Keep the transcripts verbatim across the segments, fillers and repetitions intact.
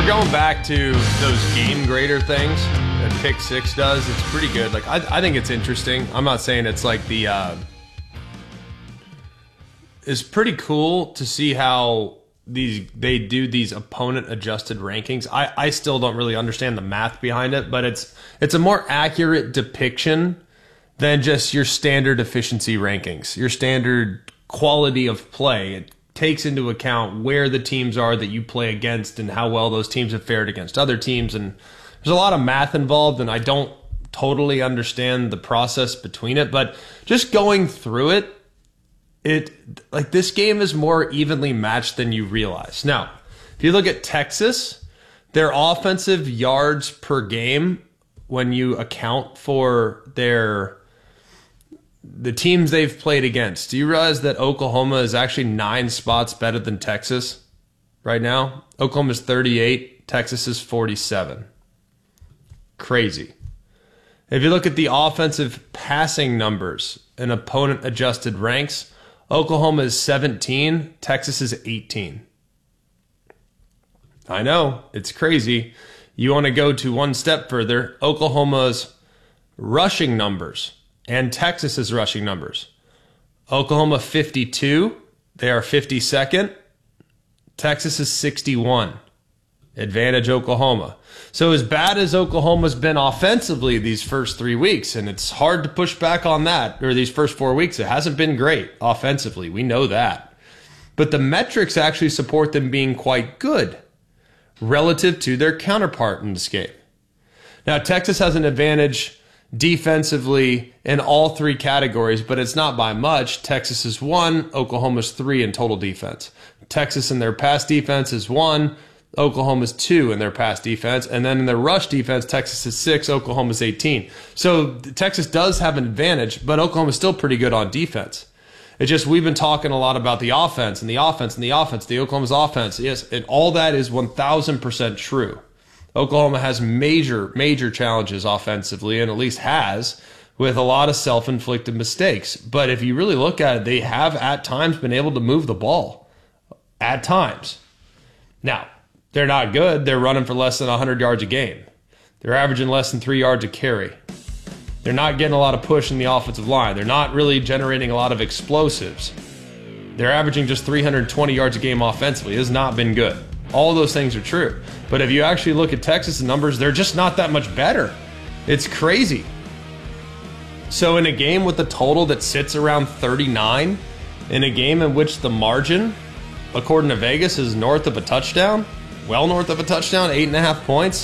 going back to those game grader things that Pick Six does, it's pretty good. Like I, I think it's interesting. I'm not saying it's like the. Uh, it's pretty cool to see how these they do these opponent adjusted rankings. I, I still don't really understand the math behind it, but it's it's a more accurate depiction than just your standard efficiency rankings, your standard quality of play. It takes into account where the teams are that you play against and how well those teams have fared against other teams. And there's a lot of math involved, and I don't totally understand the process between it. But just going through it, it like this game is more evenly matched than you realize. Now, if you look at Texas, their offensive yards per game, when you account for their the teams they've played against, do you realize that Oklahoma is actually nine spots better than Texas right now? Oklahoma is thirty-eight, Texas is forty-seven. Crazy. If you look at the offensive passing numbers and opponent adjusted ranks, Oklahoma is seventeen, Texas is eighteen. I know, it's crazy. You want to go to one step further, Oklahoma's rushing numbers and Texas's rushing numbers. Oklahoma fifty-two, they are fifty-second. Texas is sixty-one. Advantage Oklahoma. So as bad as Oklahoma's been offensively these first three weeks, and it's hard to push back on that, or these first four weeks, it hasn't been great offensively. We know that. But the metrics actually support them being quite good relative to their counterpart in this game. Now, Texas has an advantage defensively in all three categories, but it's not by much. Texas is one, Oklahoma's three in total defense. Texas in their pass defense is one, Oklahoma's two in their pass defense, and then in their rush defense, Texas is six, Oklahoma's eighteen. So Texas does have an advantage, but Oklahoma's still pretty good on defense. It's just we've been talking a lot about the offense and the offense and the offense, the Oklahoma's offense. Yes, and all that is one thousand percent true. Oklahoma has major, major challenges offensively, and at least has, with a lot of self-inflicted mistakes. But if you really look at it, they have at times been able to move the ball. At times. Now, they're not good. They're running for less than one hundred yards a game. They're averaging less than three yards a carry. They're not getting a lot of push in the offensive line. They're not really generating a lot of explosives. They're averaging just three hundred twenty yards a game offensively. It has not been good. All of those things are true. But if you actually look at Texas' numbers, they're just not that much better. It's crazy. So in a game with a total that sits around thirty-nine, in a game in which the margin, according to Vegas, is north of a touchdown, well north of a touchdown, eight and a half points,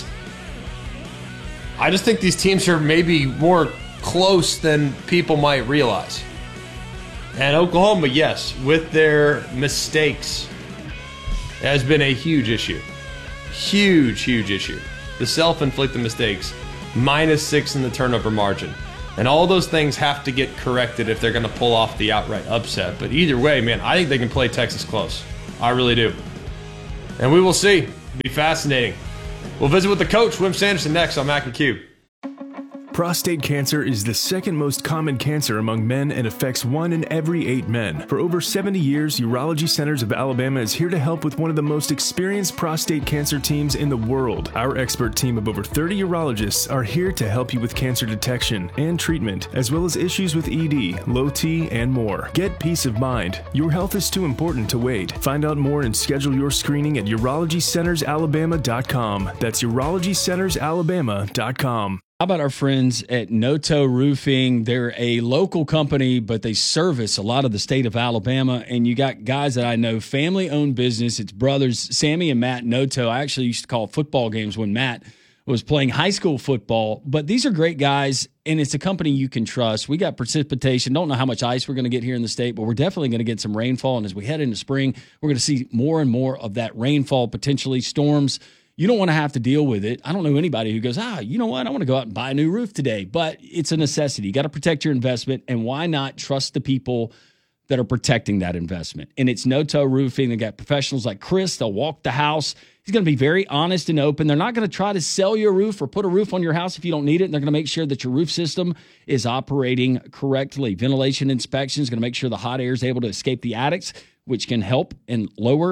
I just think these teams are maybe more close than people might realize. And Oklahoma, yes, with their mistakes, has been a huge issue. Huge, huge issue. The self-inflicted mistakes, minus six in the turnover margin. And all those things have to get corrected if they're going to pull off the outright upset. But either way, man, I think they can play Texas close. I really do. And we will see. It'll be fascinating. We'll visit with the coach, Wim Sanderson, next on Mac and Q. Prostate cancer is the second most common cancer among men and affects one in every eight men. For over seventy years, Urology Centers of Alabama is here to help with one of the most experienced prostate cancer teams in the world. Our expert team of over thirty urologists are here to help you with cancer detection and treatment, as well as issues with E D, low T, and more. Get peace of mind. Your health is too important to wait. Find out more and schedule your screening at urology centers alabama dot com. That's urology centers alabama dot com. How about our friends at Noto Roofing? They're a local company, but they service a lot of the state of Alabama. And you got guys that I know, family-owned business. It's brothers, Sammy and Matt Noto. I actually used to call football games when Matt was playing high school football. But these are great guys, and it's a company you can trust. We got precipitation. Don't know how much ice we're going to get here in the state, but we're definitely going to get some rainfall. And as we head into spring, we're going to see more and more of that rainfall, potentially storms. You don't want to have to deal with it. I don't know anybody who goes, ah, you know what? I want to go out and buy a new roof today. But it's a necessity. You got to protect your investment. And why not trust the people that are protecting that investment? And it's Noto Roofing. They got professionals like Chris. They'll walk the house. He's going to be very honest and open. They're not going to try to sell you a roof or put a roof on your house if you don't need it. And they're going to make sure that your roof system is operating correctly. Ventilation inspection is going to make sure the hot air is able to escape the attics, which can help and lower your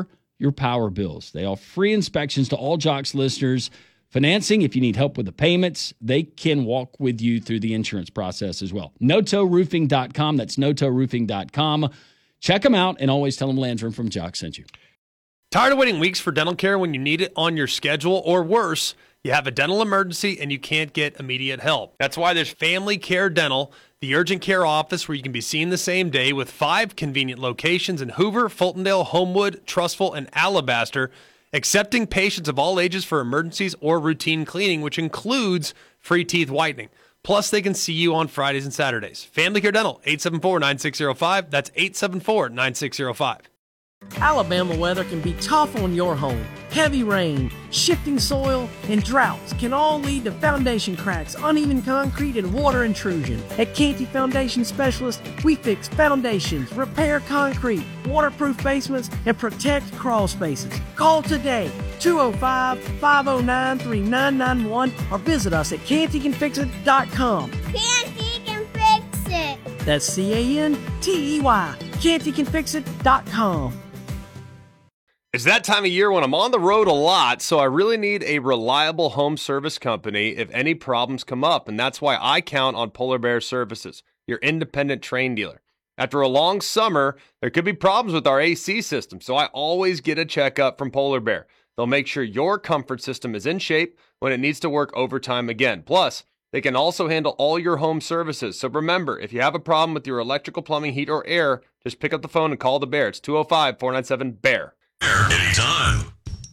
your power bills. They offer free inspections to all Jocks listeners. Financing, if you need help with the payments, they can walk with you through the insurance process as well. noto roofing dot com. That's noto roofing dot com. Check them out and always tell them Landrum from Jocks sent you. Tired of waiting weeks for dental care when you need it on your schedule, or worse, you have a dental emergency and you can't get immediate help? That's why there's Family Care Dental, the urgent care office where you can be seen the same day, with five convenient locations in Hoover, Fultondale, Homewood, Trustful, and Alabaster, accepting patients of all ages for emergencies or routine cleaning, which includes free teeth whitening. Plus, they can see you on Fridays and Saturdays. Family Care Dental, eight seven four, nine six zero five. That's eight seven four, nine six zero five. Alabama weather can be tough on your home. Heavy rain, shifting soil, and droughts can all lead to foundation cracks, uneven concrete, and water intrusion. At Canty Foundation Specialists, we fix foundations, repair concrete, waterproof basements, and protect crawl spaces. Call today, two oh five, five oh nine, three nine nine one, or visit us at canty can fix it dot com. Canty can fix it. That's C A N T E Y, canty can fix it dot com. It's that time of year when I'm on the road a lot, so I really need a reliable home service company if any problems come up, and that's why I count on Polar Bear Services, your independent Trane dealer. After a long summer, there could be problems with our A C system, so I always get a checkup from Polar Bear. They'll make sure your comfort system is in shape when it needs to work overtime again. Plus, they can also handle all your home services. So remember, if you have a problem with your electrical, plumbing, heat, or air, just pick up the phone and call the Bear. It's two oh five, four nine seven, B E A R. Anytime.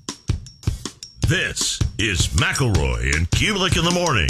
This is McElroy and Kubelik in the morning.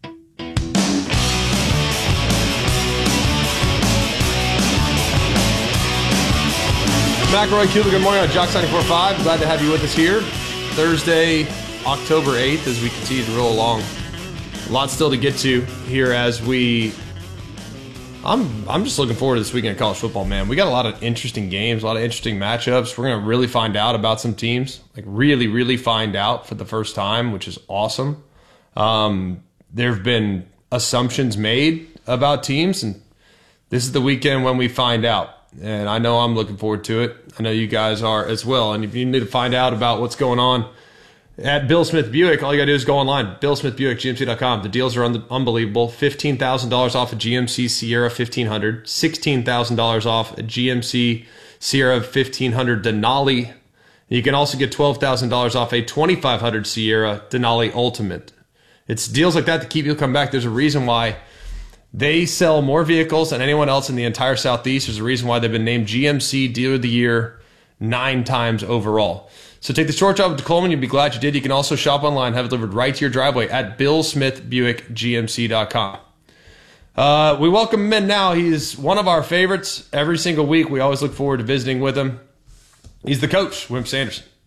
McElroy, Kubelik, good morning on Jocks ninety-four point five. Glad to have you with us here. Thursday, October eighth, as we continue to roll along. A lot still to get to here as we... I'm I'm just looking forward to this weekend of college football, man. We got a lot of interesting games, a lot of interesting matchups. We're going to really find out about some teams, like really, really find out for the first time, which is awesome. Um, there have been assumptions made about teams, and this is the weekend when we find out. And I know I'm looking forward to it. I know you guys are as well. And if you need to find out about what's going on at Bill Smith Buick, all you got to do is go online, bill smith buick g m c dot com. The deals are un- unbelievable. fifteen thousand dollars off a G M C Sierra fifteen hundred, sixteen thousand dollars off a G M C Sierra fifteen hundred Denali. You can also get twelve thousand dollars off a twenty-five hundred Sierra Denali Ultimate. It's deals like that that keep you coming back. There's a reason why they sell more vehicles than anyone else in the entire Southeast. There's a reason why they've been named G M C Dealer of the Year nine times overall. So take the short job with Coleman. You'll be glad you did. You can also shop online, have it delivered right to your driveway at bill smith buick g m c dot com. Uh, we welcome him in now. He's one of our favorites every single week. We always look forward to visiting with him. He's the coach, Wimp Sanderson.